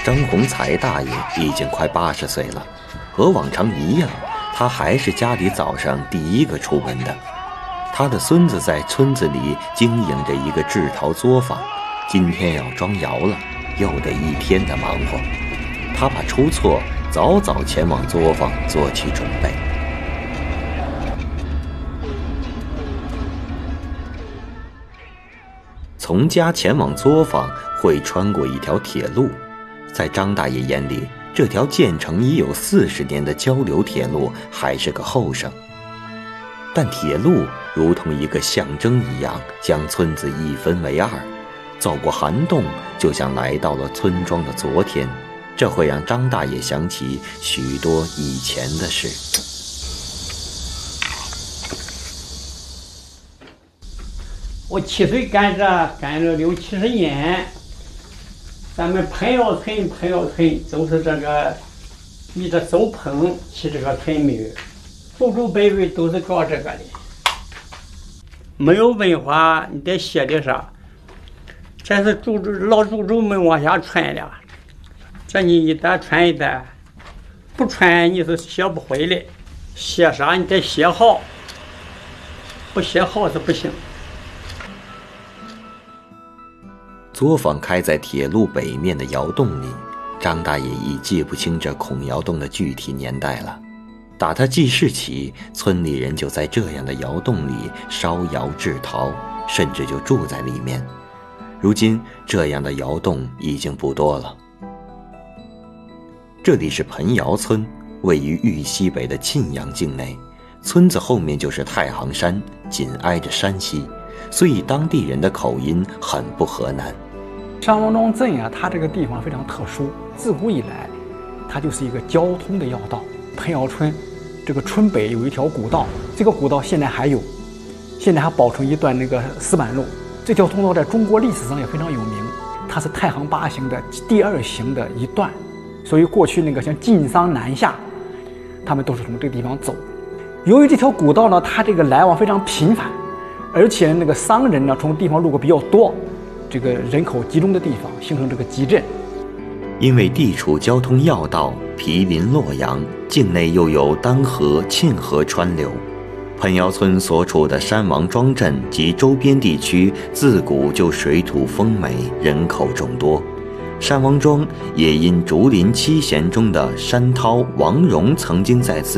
张洪才大爷已经快80岁了，和往常一样，他还是家里早上第一个出门的。他的孙子在村子里经营着一个制陶作坊，今天要装窑了，又得一天的忙活。他怕出错，早早前往作坊做起准备。从家前往作坊会穿过一条铁路，在张大爷眼里，这条建成已有40年的交流铁路还是个后生。但铁路如同一个象征一样，将村子一分为二，走过涵洞，就像来到了村庄的昨天。这会让张大爷想起许多以前的事。 我7岁干了60、70年，咱们彭窑村就是这个以这手捧起这个村名，祖祖辈辈都是搞这个的。没有文化，你得写的啥？这是老祖宗们往下传的，这你一代传一代，不传你是学不回来。写啥你得写好，不写好是不行。 作坊开在铁路北面的窑洞里，张大爷已记不清这孔窑洞的具体年代了。打他记事起，村里人就在这样的窑洞里烧窑制陶，甚至就住在里面。如今这样的窑洞已经不多了。这里是彭窑村，位于豫西北的沁阳境内，村子后面就是太行山，紧挨着山西，所以当地人的口音很不河南。 上王庄镇啊，它这个地方非常特殊，自古以来它就是一个交通的要道。彭窑村这个村北有一条古道，这个古道现在还有，现在还保存一段那个石板路。这条通道在中国历史上也非常有名，它是太行8行的第2行的一段，所以过去那个像晋商南下，他们都是从这个地方走。由于这条古道呢，它这个来往非常频繁，而且那个商人呢从地方路过比较多，这个人口集中的地方形成这个集镇。 因为地处交通要道，毗邻洛阳，境内又有丹河、沁河川流，彭窑村所处的山王庄镇及周边地区自古就水土丰美，人口众多。山王庄也因竹林七贤中的山涛、王戎曾经在此